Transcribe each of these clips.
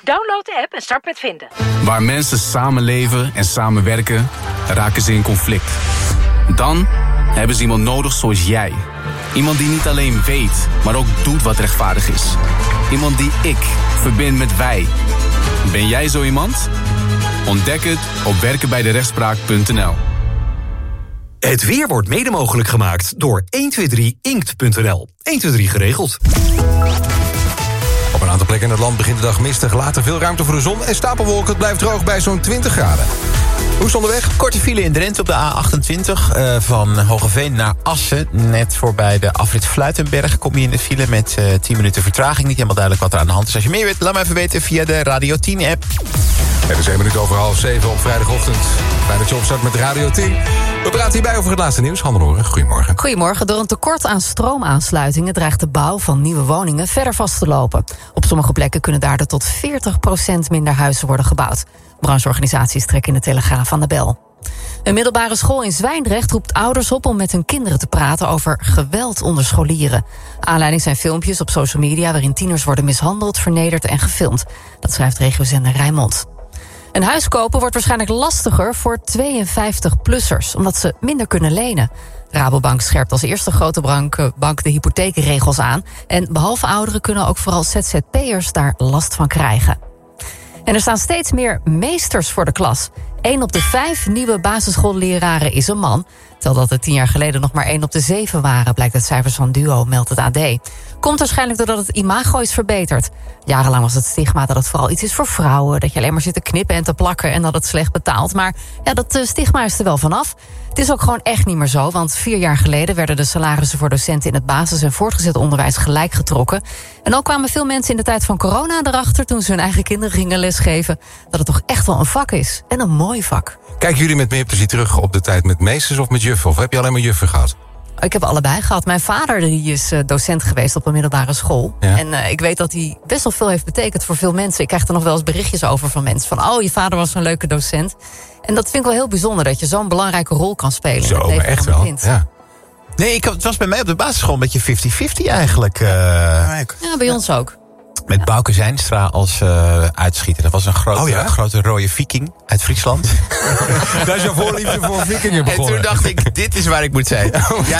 Download de app en start met vinden. Waar mensen samenleven en samenwerken, raken ze in conflict. Dan hebben ze iemand nodig zoals jij. Iemand die niet alleen weet, maar ook doet wat rechtvaardig is. Iemand die ik verbind met wij. Ben jij zo iemand? Ontdek het op werkenbijderechtspraak.nl. Het weer wordt mede mogelijk gemaakt door 123inkt.nl. 123 geregeld. Op een aantal plekken in het land begint de dag mistig. Later veel ruimte voor de zon en stapelwolken. Het blijft droog bij zo'n 20 graden. Hoe is het onderweg? Korte file in Drenthe op de A28 van Hogeveen naar Assen. Net voorbij de afrit Fluitenberg kom je in de file met 10 minuten vertraging. Niet helemaal duidelijk wat er aan de hand is. Als je meer weet, laat me even weten via de Radio 10-app. Het is 1 minuut over 6:30 op vrijdagochtend. Fijn dat je opstart met Radio 10. We praten hierbij over het laatste nieuws. Hannelore, goedemorgen. Goedemorgen. Door een tekort aan stroomaansluitingen dreigt de bouw van nieuwe woningen verder vast te lopen. Op sommige plekken kunnen daardoor tot 40% minder huizen worden gebouwd. Brancheorganisaties trekken in de Telegraaf aan de bel. Een middelbare school in Zwijndrecht roept ouders op om met hun kinderen te praten over geweld onder scholieren. Aanleiding zijn filmpjes op social media waarin tieners worden mishandeld, vernederd en gefilmd. Dat schrijft regiozender Rijnmond. Een huis kopen wordt waarschijnlijk lastiger voor 52-plussers, omdat ze minder kunnen lenen. Rabobank scherpt als eerste grote bank de hypotheekregels aan. En behalve ouderen kunnen ook vooral ZZP'ers daar last van krijgen. En er staan steeds meer meesters voor de klas. 1 op de 5 nieuwe basisschoolleraren is een man. Terwijl dat het 10 jaar geleden nog maar 1 op de 7 waren, blijkt uit cijfers van Duo, meldt het AD. Komt waarschijnlijk doordat het imago is verbeterd. Jarenlang was het stigma dat het vooral iets is voor vrouwen, dat je alleen maar zit te knippen en te plakken en dat het slecht betaalt. Maar ja, dat stigma is er wel vanaf. Het is ook gewoon echt niet meer zo, want 4 jaar geleden werden de salarissen voor docenten in het basis- en voortgezet onderwijs gelijk getrokken. En ook kwamen veel mensen in de tijd van corona erachter, toen ze hun eigen kinderen gingen lesgeven, dat het toch echt wel een vak is. En een mooi vak. Kijken jullie met meer plezier terug op de tijd met meesters of met juffen? Of heb je alleen maar juffen gehad? Ik heb allebei gehad. Mijn vader die is docent geweest op een middelbare school. Ja. En ik weet dat hij best wel veel heeft betekend voor veel mensen. Ik krijg er nog wel eens berichtjes over van mensen. Van, oh, je vader was zo'n leuke docent. En dat vind ik wel heel bijzonder, dat je zo'n belangrijke rol kan spelen. Zo, in het leven maar echt van een wel. kind. Ja. Nee, het was bij mij op de basisschool een beetje 50-50 eigenlijk. Ja, bij ons ook. Met Bouke Zijnstra als uitschieter. Dat was een grote rode viking uit Friesland. Daar is jouw voorliefde voor vikingen begonnen. En toen dacht ik, dit is waar ik moet zijn. Ja,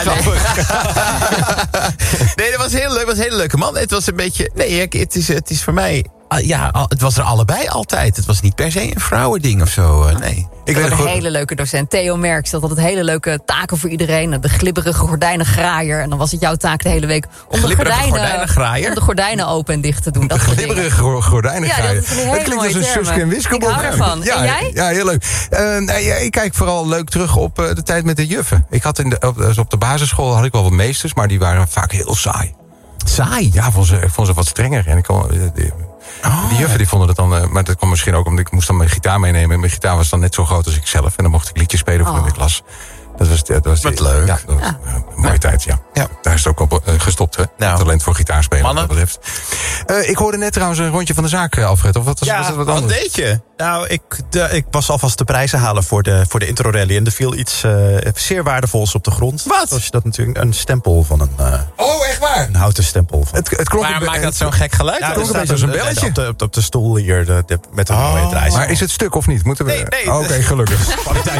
nee, dat was heel leuk. Was een hele leuke man. Het was een beetje... Nee, het is voor mij... het was er allebei altijd. Het was niet per se een vrouwending of zo. Nee. Ik had een hele leuke docent, Theo Merks. Dat had het hele leuke taken voor iedereen. De glibberige gordijnengraaier. En dan was het jouw taak de hele week om de gordijnen open en dicht te doen. Dat glibberige gordijnengraaier. Ja, dat klinkt als een Suske en Wiske. Ik hou ervan. Ja, en jij? Ja, heel leuk. Ik kijk vooral leuk terug op de tijd met de juffen. Ik had op de basisschool had ik wel wat meesters, maar die waren vaak heel saai. Saai? Ja, ik vond ze wat strenger. En die juffen die vonden het dan... maar dat kwam misschien ook omdat ik moest dan mijn gitaar meenemen. En mijn gitaar was dan net zo groot als ik zelf. En dan mocht ik liedjes spelen voor in de klas. Dat was wat leuk. Ja, dat was een mooie tijd, ja. Daar is het ook op gestopt, hè? Nou. Talent voor gitaarspelen. Mannen. Wat dat betreft. Ik hoorde net trouwens een rondje van de zaak, Alfred. Of was dat wat anders? Wat deed je? Nou, ik was alvast de prijzen halen voor de Intro Rally. En er viel iets zeer waardevols op de grond. Wat? Zoals je dat natuurlijk een stempel van een... Oh, echt waar? Een houten stempel. Van. Het klonk Maar maakt dat zo'n gek geluid? Ja, klonk een beetje als een belletje. Op de stoel hier met een mooie prijs. Maar is het stuk of niet? Moeten we... Nee. Oké, gelukkig.